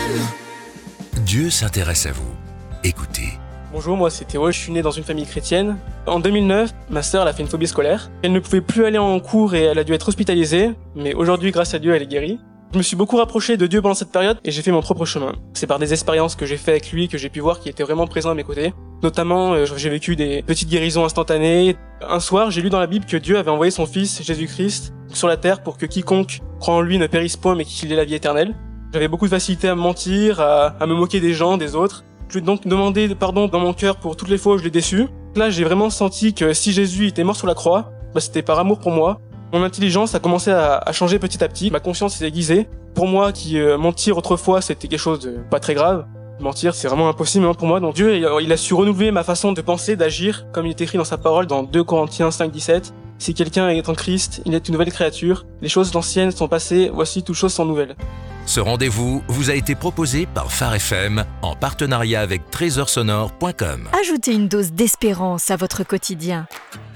Dieu s'intéresse à vous. Écoutez. Bonjour, moi c'est Théo, je suis né dans une famille chrétienne. En 2009, ma sœur elle a fait une phobie scolaire. Elle ne pouvait plus aller en cours et elle a dû être hospitalisée, mais aujourd'hui, grâce à Dieu, elle est guérie. Je me suis beaucoup rapproché de Dieu pendant cette période et j'ai fait mon propre chemin. C'est par des expériences que j'ai fait avec lui que j'ai pu voir qu'il était vraiment présent à mes côtés. Notamment, j'ai vécu des petites guérisons instantanées. Un soir, j'ai lu dans la Bible que Dieu avait envoyé son fils, Jésus-Christ, sur la terre pour que quiconque croit en lui ne périsse point mais qu'il ait la vie éternelle. J'avais beaucoup de facilité à me mentir, à me moquer des gens, des autres. Je lui ai donc demandé pardon dans mon cœur pour toutes les fois où je l'ai déçu. Là, j'ai vraiment senti que si Jésus était mort sur la croix, c'était par amour pour moi. Mon intelligence a commencé à changer petit à petit. Ma conscience s'est aiguisée. Pour moi, qui mentir autrefois, c'était quelque chose de pas très grave. Mentir, c'est vraiment impossible pour moi. Donc Dieu, il a su renouveler ma façon de penser, d'agir, comme il est écrit dans sa parole dans 2 Corinthiens 5:17. Si quelqu'un est en Christ, il est une nouvelle créature. Les choses anciennes sont passées, voici toutes choses sont nouvelles. Ce rendez-vous vous a été proposé par Phare FM en partenariat avec trésorsonore.com. Ajoutez une dose d'espérance à votre quotidien.